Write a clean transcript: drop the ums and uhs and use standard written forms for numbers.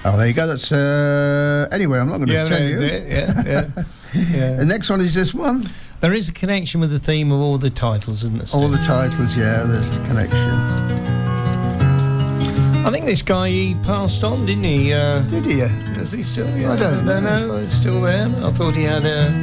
Oh, there you go. That's anyway. I'm not going to tell you. Yeah. The next one is this one. There is a connection with the theme of all the titles, isn't there, Steve? All the titles, yeah. There's a connection. I think this guy, he passed on, didn't he? Did he? Is he still? Yeah, I don't know. It's still there. I thought he had a.